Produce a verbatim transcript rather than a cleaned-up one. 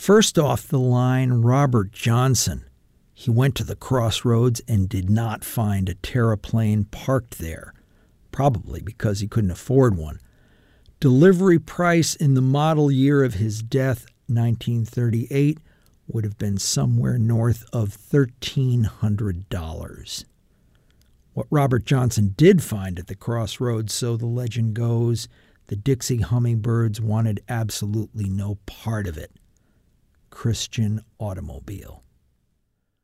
First off the line, Robert Johnson. He went to the crossroads and did not find a Terraplane parked there, probably because he couldn't afford one. Delivery price in the model year of his death, nineteen thirty-eight, would have been somewhere north of thirteen hundred dollars. What Robert Johnson did find at the crossroads, so the legend goes, the Dixie Hummingbirds wanted absolutely no part of it. Christian automobile.